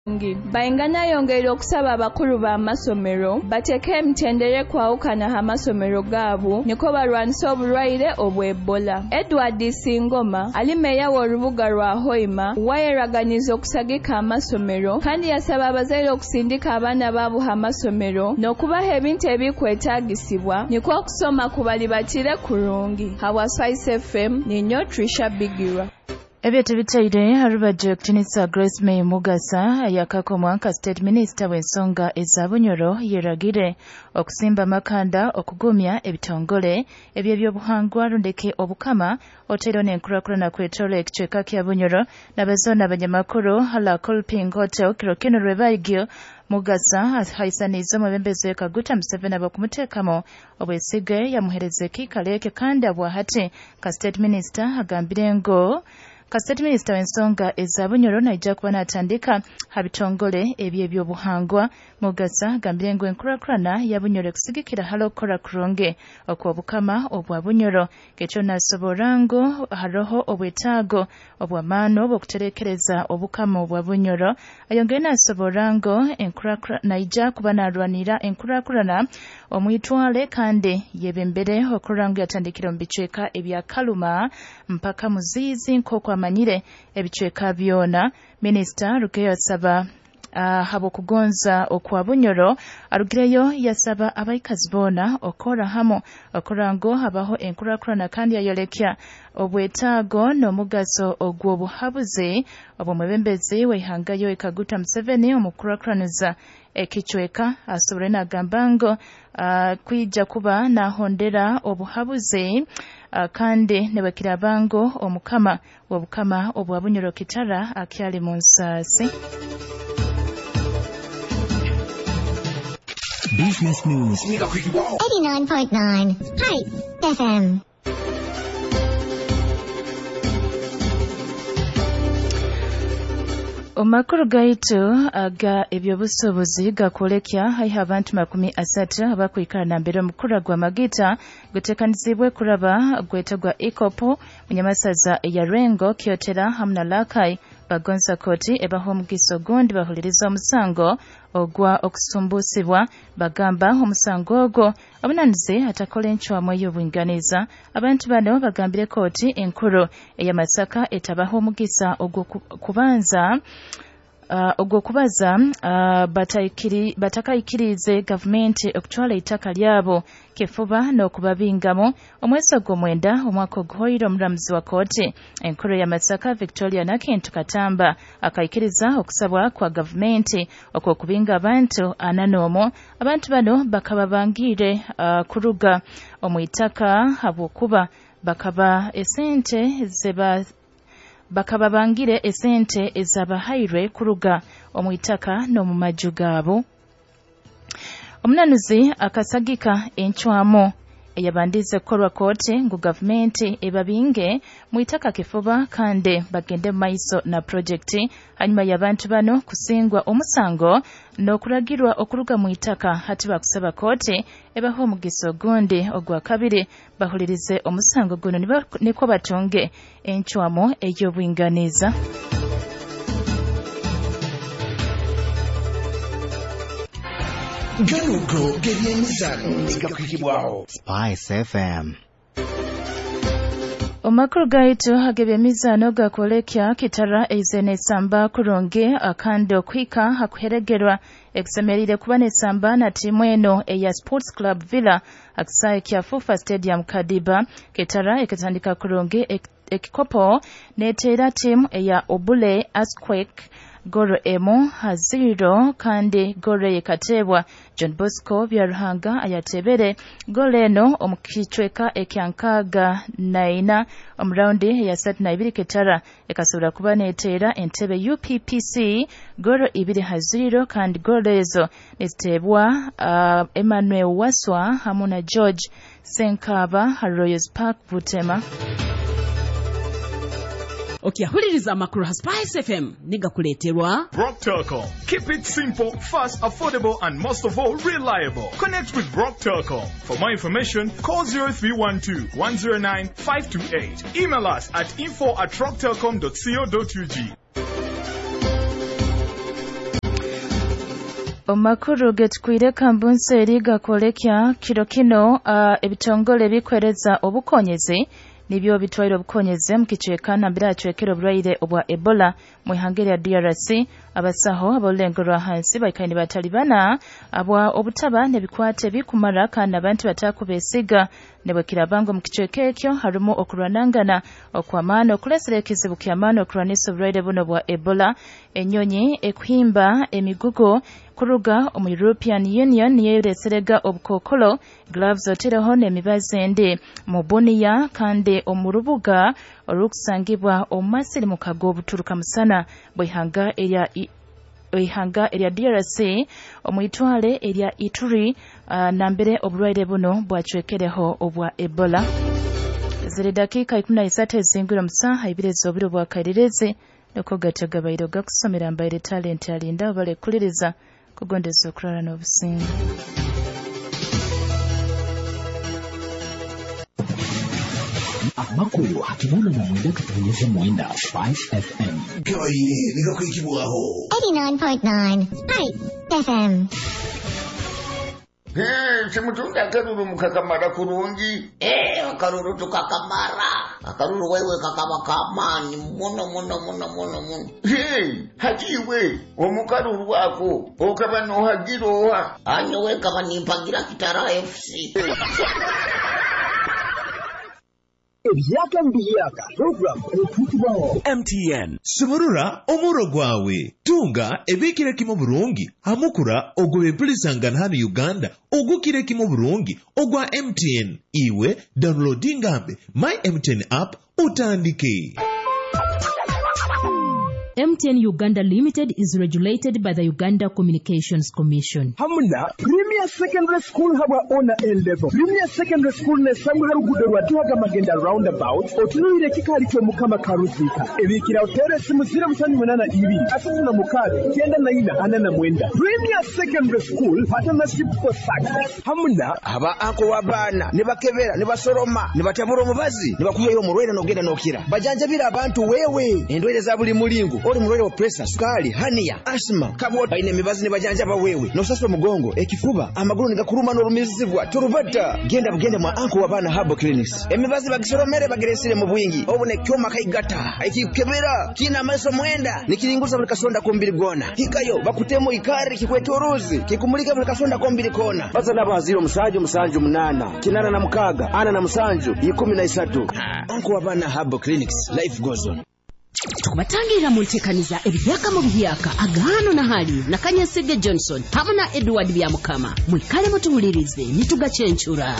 Bayingana yongera okusaba abakulu b'amasomero bateeke emitendera kwawukana amasomero gaabo niko balwanisa obulwaire obw'Ebola. Edward Singoma ali meeya w'olubuga lwa Hoima wayeraganiza okusagika amasomero kandi yasaba abazaire okusindika abaana baabo amasomero n'okubaha ebintu ebikwetaagisibwa niko okusoma kubalibatire kurungi. Hawa Spice FM ninyo Trisha Bigirwa. Ebyo tebitaire Harubajja okutinisa Grace May Mugasa yakakomwa ka State Minister w'ensonga ez'abunyoro yeragire okusimba makanda okugumya ebitongole eby'ebyobuhangwa Rundeke Obukama otero n'enkurakurana kwetoola ekicweka kya Bunyoro n'abazoona abanyamakulu hala Colping Hotel Kirokino Rebaigyo Mugasa haisaniza omwebembezi w'Ekaguta Museveni ab'okumuteekamu obwesige yamuhereza ekiikaleeke kandi abwahate ka State Minister agambire ngo ka State Minister w'ensonga ez'abunyoro najja kuba n'atandika habitongole eby'ebyobuhangwa. Mugasa agambire ngo enkurakurana ya Bunyoro ekusigikira hala okukola kurungi okw'obukama obwa Bunyoro ekyo nasobola ngo haroho obwetaago obw'amaano bw'okuterekereza obukama obwa Bunyoro. Ayongere nasobola ngo enkurakurana najja kuba n'alwanira enkurakurana omwitwale kandi yebembere okulora ngo yatandikira mu bicweka ebya Kaluma mpaka Muzizi nk'okwa amanyire ebicweka byona. Minisita Rugeyo yasaba habw'okugonza okwa Bunyoro arugireyo yasaba abaikazi boona okora hamo okora ngo habaho enkurakurana kandi yayolekya obwetaago n'omugaso ogw'obuhabuzi obw'omwebembezi w'eihangayo Ekaguta Museveni omukurakuraniza ekicweka. Asobole n'agamba ngo kwijja kuba n'ahondera obuhabuzi kandi nebwekiraba ngo omukama w'obukama obwa Bunyoro Kitara akyali mu nsaasi. Business News 89.9 Hype FM. Omakuru gaitu aga ebyobusobozi gakolekya haiha abantu 30 abakwikala na mbere omukura gwa magita gutekanizibwe kuraba gwetagwa Ikopo munyamasaza ya Rengo Kyotera hamna Lakai bagonza koti ebaho omugiso gundi bahuliriza omusango ogwa okusumbusibwa bagamba omusango ogwo obunanize atakola enchwamwe y'obwinganiza. Abantu bano bagambire koti enkuru eyamasaka etabaho omugisa ogwo kubaza batakayikirize gavumenti okutwala ettaka lyabo kefuba n'okubabingamu. Omwezi ogw'omwenda omwaka oguhoire omulamuzi wa kooti enkuru ya Masaka Victoria Nakintu Katamba akayikiriza okusabwa kwa gavumenti okw'okubinga abantu 41. Abantu bano bakaba bangire kuruga omwitaka habw'okuba bakaba bangire esente ezabahairwe kuruga omwitaka n'omumaju gaabo. Omunanuzi akasagika enchwamo eyabandize kukolwa kooti ngu gavumenti ebabinge mwitaka kifuba kandi bagende maiso na projekti hanyuma y'abantu bano kusingwa omusango n'okuragirwa okuruga mwitaka hati bakusaba kooti ebaho omugiso gundi ogwa kabiri bahulirize omusango guno niko batunge enchwamo ey'obwinganiza. Galugo gebyemizano nigakwikibwaho Spice FM. Omakuru gaitu agebyemizano gakolekya Kitara eizene samba kurungi akandi okwika hakuheregerwa ekusemerire kuba nesamba na timu eno eya Sports Club Villa akisaye kya Fufa Stadium Kadiba. Kitara ekatandika kurungi ekikopo netera timu eya Obule Earthquake goro emu haziro kandi goro yekatebwa John Bosco Byaruhanga ayatebere goro eno omukicweka ekyankaga naina omuraundi ya 32 Kitara ekasubira kuba netera entebe UPPC goro 2 haziro kandi goro ezo nezitebwa Emmanuel Waswa hamuna George Senkaba Royals Park Butema. Okiyahuliriza amakuru ha Spice FM nigakuleterwa Brock Telecom. Keep it simple, fast, affordable and most of all reliable. Connect with Brock Telecom. For more information, call 0312-109-528. Email us at info@rocktelecom.co.ug. Omakuru getkwire kambunse eriga kolekya kiro kino ebitongole bikwereza obukonyezi nibyo bitwaire obukonyezi mu kicweka nambira acwekera obulwaire obwa Ebola mu ihanga lya DRC. Abasaho abolengero hansi baikaini batalibana abwa obutaba nebikwate bikumara kana abantu batakubesiga nebwekira bango mu kicweka ekyo harumu okulwanangana okwamana okuleserekeze bukyamana okulwanisa obulwaire buno bwa Ebola. Enyonyi ekuhimba emigugo kuruga mu European Union yereserega obukokolo gloves otereho n'emibazi ende mu Bunia kandi omurubuga olukusangibwa omumasiri mu kago obuturuka musana bwihanga erya DRC omwitwale erya Ituri nambere obulwaire buno bwacwekereho obwa Ebola. Ziri dakika 13 ezingiro musaha ibirezi obiro bwa kairereze loko gatega bayiro gakusomera mbaire talent alinda bale kuliriza kugondeza okulala n'obusinga. Amakulu hakimana na mwenda katanyesha mwenda Spice FM. Gawaire, nika kuikibuaho. 89.9 Spice FM. Semutunda akaruru mukakamara kurungi. Akaruru tukakamara. Akaruru wewe kakabakamani muno. Hajiwe omukaruru wako okabano hagiroha. Anyowe kabanimpagira Kitara FC. Ebyaka program ekutibwaho MTN Suburura omuro gwawe tunga ebikire kimo burungi amukura ogwebempulizangana hano Uganda ogukire kimo burungi ogwa MTN iwe downloadingambe my MTN app utandike. MTN Uganda Limited is regulated by the Uganda Communications Commission. Hamuna Premier Secondary School haba ona level. Premier Secondary School ne samu harugudo rwatuhaga magenda roundabout otunuire kikali cyo mukama karuzika ebikira hotel simuzira musani munana ibi asatu na mukade kenda na ina anana mwenda. Premier Secondary School partnership for success. Hamuna haba ako wabana ne bakebera ne basoroma ne batabura omubazi ne bakuyeyo murwera nogenda nokira bajanjabira abantu wewe endwere za buli mulingo oli mulwere wa pressure sukali hania asthma kabota ine mibazi ne bajanjaba wewe no saso mugongo ekifuba amaguru nigakuruma no rumizibwa turubata genda bugende mwa anko wabana habo clinics emibazi bagisoromere bageresire mu bwingi obune kyoma kaigata ekikebera kina maso mwenda nikiringuza buli kasonda ko mbiri gona hikayo bakutemo ikari kikwetorozi kikumulika buli kasonda ko mbiri kona baza nabo haziro musanju munana kinana na mukaga ana na musanju 13 anko wabana habo clinics life goes on. Tukubatangira mu ntekaniza ebyaka mu byaka agano na hali na Kanyesege Johnson hamwe na Edward Byamukama mwikale mutubulirize nitugacyenchura.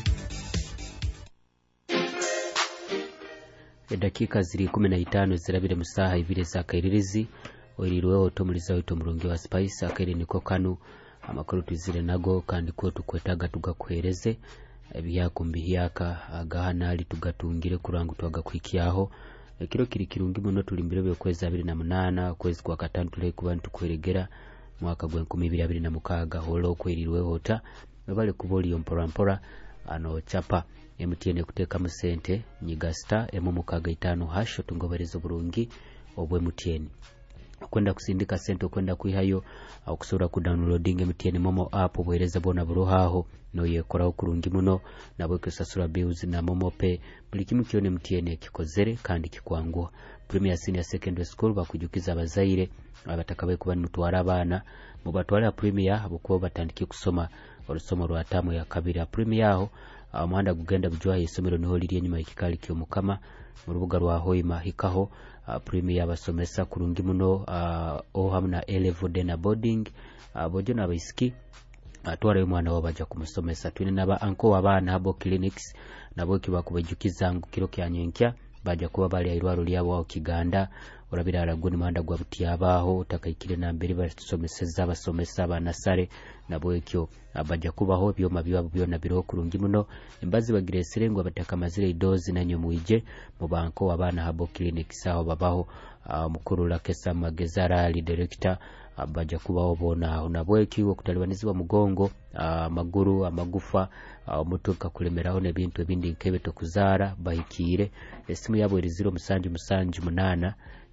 Dakika ziri 15 zirabire musaha ibire za kairirizi oiriweho tomuliza wito murungi wa Spice akere niko kanu amakuru tuzire nago kandi ko tukwetaga tugakwereze ebyakumbihiyaka agahana ali tugatungire kurangu twagakwikiyaho kiro kiri kirungi muno tulimbire byo kwezi 28 kwezi kwa gatanu tule kubantu kweregera mwaka gwa 2026 holo kwerirwe hota bale kuboli mpora ano chapa MTN kuteka musente nyigasta mukaga 5 hasho tungoberezo burungi obwe MTN kwenda kusindika sente kwenda kwihayo au kusura ku downloading MTN Momo app obwereza bona buruhaho no yekora okurungi muno nabo kusasura bills na Momo Pay buli kimu kyone MTN kikozere kandi kikwangwa. Premier Senior Secondary School bakujukiza abazaire abatakabaye kuba nutwara abana mu batwara Premier abuko batandike kusoma olusomo rwa tamu ya kabiri Premier aho amanda gugenda bujwa yesomero niho liri nyuma ikikali kyo mukama mu rubuga rwa Hoima hikaho Premier abasomesa kurungi muno ohamna level na boarding bojo na baisiki atwara umwana wabaja kumusomesa twine naba anko wabana habo clinics nabo kibakubajukiza ngo kiro kyanyenkya baja kuba bali airwaro lyabo wa Kiganda urabira araguni manda gwa butiyabaho takayikire na mbere basomeseza basomesa banasare nabo ekyo abaja kubaho byo mabiwa byo na biro kurungi muno embazi bagiresere ngo bataka mazire idozi na nyomwije mu banko wabana habo clinics aho babaho mukuru la kesa magezara ali director abaja kubaho bona nabo ekyo kutalibaniziwa mugongo maguru amagufa mutuka kulemeraho nebintu ebindi nkebe to kuzara bahikire esimu yabo eri 0 musanju 8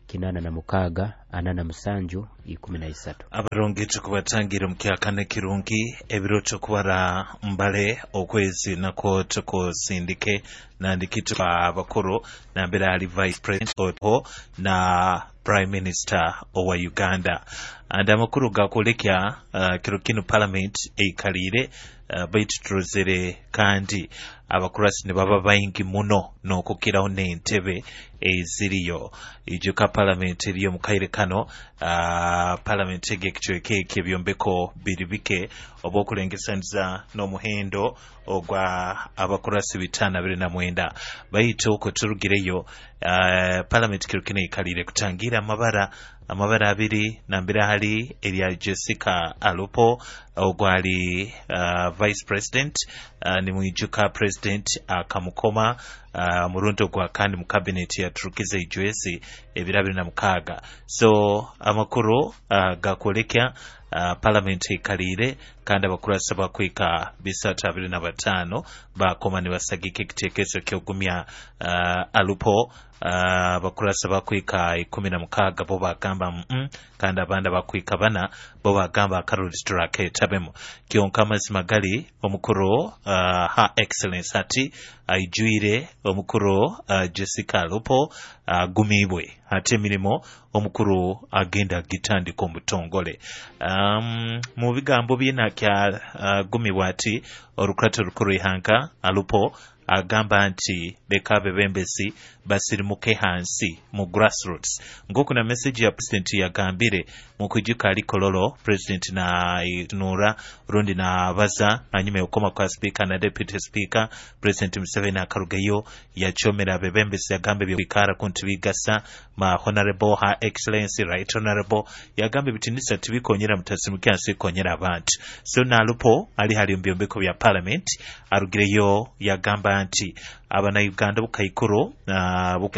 86 47 13. abarongi tukubatangira mukyakane kirungi ebiro tukubara mbale okwezi nako tukusindike nandikituka abakuru nambera ali vice president na prime minister owa Uganda and amakuru gakolekya kirukino parliament eikalire baiturozere kandi abakurasi ne baba bayingi muno n'okukirawo n'entebe eziriyo ijuka parliament eriyo mu kaire kano parliament egekitweke ebyombeko biribike obokulengesanza n'omuhendo ogwa abakurasi 529 bayita okuturugireyo parliament kirukino ikalire kutangira amabara abiri nambira hali eria Jessica Alupo ogwali vice president ni muijuka president Kamukoma murundo gwa kandi mu cabinet ya Turukize Ijwesi ebirabiri na mukaga so amakuru gakolekya parliament ikalire kandi abakurasa bakwika 325 bakoma ne basagike kitekeso kyogumya Alupo bakurasa bakwika 16 bo bagamba kandi abanda bakwika bana bo bagamba akarudistura ketabemo kyonka mazima gali omukuru her excellence ati aijuire omukuru Jessica Alupo gumibwe ate mirimo omukuru agenda gitandika omutongole mu bigambo byina kya gumibwa ati olukrato lukuru ihanka Alupo agamba nti leka bebembesi basirimuke hansi mu grassroots ngokuna message ya president yagambire mu kujika alikololo president na itunura rundi na baza anyume okoma kwa speaker na deputy speaker president Museveni akarugeyo yachomera bebembesi yagambe bikara kuntibigasa ma honorable her excellency right honorable yagambe bitindisa tibikonyera mutasimuke hansi konyera abantu so na Alupo ali hali mbyombeko bya parliament arugireyo yagamba nti abana Uganda bukayikuru